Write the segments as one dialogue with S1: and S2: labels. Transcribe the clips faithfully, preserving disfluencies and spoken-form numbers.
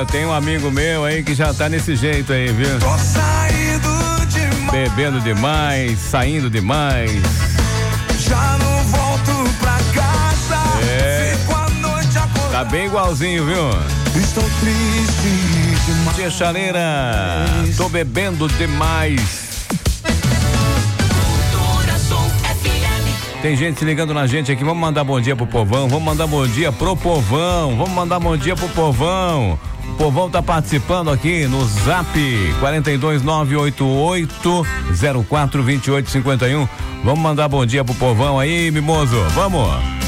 S1: eu tenho um amigo meu aí que já tá nesse jeito aí, viu? Tô saindo demais. Bebendo demais, saindo demais. Já não volto pra casa. É. Tá bem igualzinho, viu? Estou triste demais. Tia Chaleira, tô bebendo demais. Tem gente se ligando na gente aqui, vamos mandar bom dia pro povão, vamos mandar bom dia pro povão, vamos mandar bom dia pro povão. O povão tá participando aqui no Zap quatro dois nove oito oito zero quatro dois oito cinco um. Vamos mandar bom dia pro povão aí, mimoso, vamos.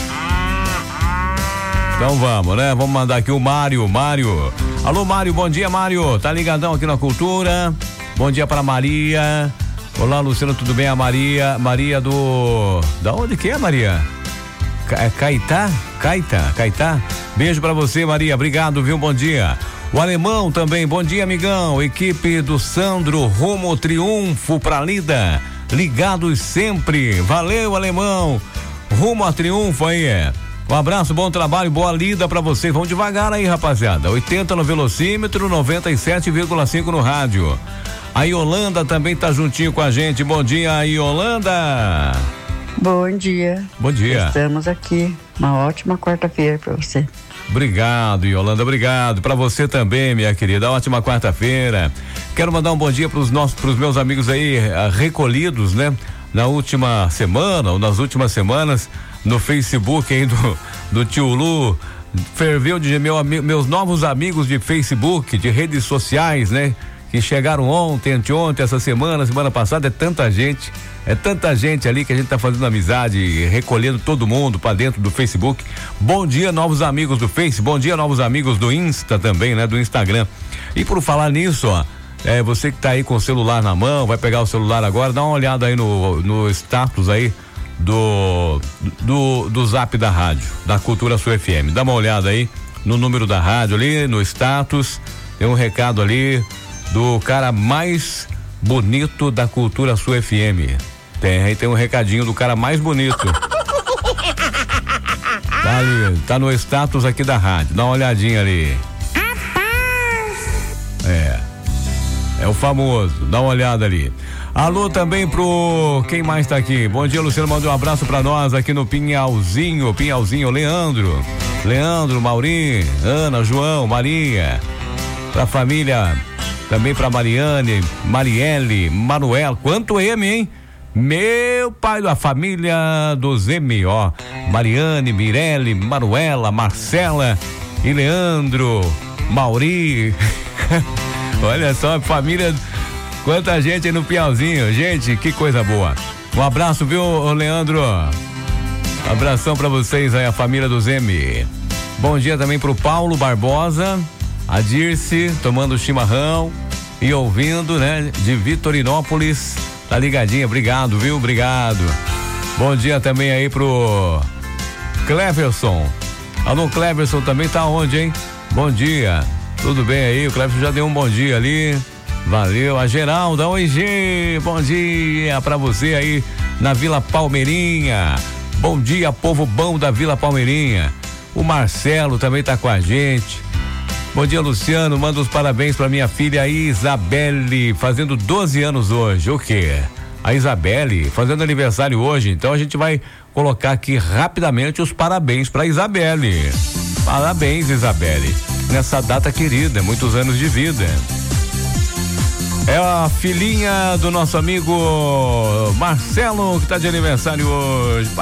S1: Então vamos, né? Vamos mandar aqui o Mário, Mário. Alô, Mário, bom dia, Mário. Tá ligadão aqui na Cultura. Bom dia pra Maria. Olá, Luciano, tudo bem? A Maria, Maria do... Da onde que é, Maria? Ca... Caetá? Caetá, Caetá? Beijo pra você, Maria, obrigado, viu? Bom dia. O Alemão também, bom dia, amigão. Equipe do Sandro, rumo ao triunfo pra Lida. Ligados sempre. Valeu, Alemão. Rumo a triunfo aí, é. Um abraço, bom trabalho, boa lida pra vocês. Vamos devagar aí, rapaziada. oitenta no velocímetro, noventa e sete vírgula cinco no rádio. A Yolanda também tá juntinho com a gente. Bom dia, Yolanda.
S2: Bom dia.
S1: Bom dia.
S2: Estamos aqui. Uma ótima quarta-feira pra você.
S1: Obrigado, Yolanda, obrigado. Pra você também, minha querida. Ótima quarta-feira. Quero mandar um bom dia pros nossos, pros meus amigos aí uh, recolhidos, né? Na última semana ou nas últimas semanas no Facebook aí do, do Tio Lu. Ferveu de meu, meus novos amigos de Facebook, de redes sociais, né? Que chegaram ontem, anteontem, essa semana, semana passada, é tanta gente, é tanta gente ali que a gente tá fazendo amizade, recolhendo todo mundo pra dentro do Facebook. Bom dia, novos amigos do Face, bom dia, novos amigos do Insta também, né? Do Instagram. E por falar nisso, ó, é, você que tá aí com o celular na mão, vai pegar o celular agora, dá uma olhada aí no, no status aí do, do, do Zap da rádio, da Cultura Sul F M. Dá uma olhada aí no número da rádio ali, no status, tem um recado ali do cara mais bonito da Cultura Sul F M. Tem, aí tem um recadinho do cara mais bonito. Tá ali, tá no status aqui da rádio, dá uma olhadinha ali. É, é o famoso, dá uma olhada ali. Alô também pro, quem mais tá aqui? Bom dia, Luciano, manda um abraço pra nós aqui no Pinhalzinho, Pinhalzinho, Leandro, Leandro, Mauri, Ana, João, Maria, pra família... Também pra Mariane, Marielle, Manuel, quanto M, hein? Meu pai da família dos M, ó. Mariane, Mirelle, Manuela, Marcela e Leandro, Mauri. Olha só, família, quanta gente aí no Piauzinho, gente, que coisa boa. Um abraço, viu, Leandro? Um abração pra vocês aí, a família dos M. Bom dia também pro Paulo Barbosa, a Dirce tomando chimarrão e ouvindo, né? De Vitorinópolis, tá ligadinha, obrigado, viu? Obrigado. Bom dia também aí pro Cleverson. Alô, Cleverson também tá onde, hein? Bom dia, tudo bem aí? O Cleverson já deu um bom dia ali, valeu. A Geralda, oi G, bom dia pra você aí na Vila Palmeirinha. Bom dia, povo bom da Vila Palmeirinha. O Marcelo também tá com a gente. Bom dia, Luciano, manda os parabéns pra minha filha Isabelle, fazendo doze anos hoje. O quê? A Isabelle fazendo aniversário hoje, então a gente vai colocar aqui rapidamente os parabéns pra Isabelle. Parabéns, Isabelle, nessa data querida, muitos anos de vida. É a filhinha do nosso amigo Marcelo que tá de aniversário hoje.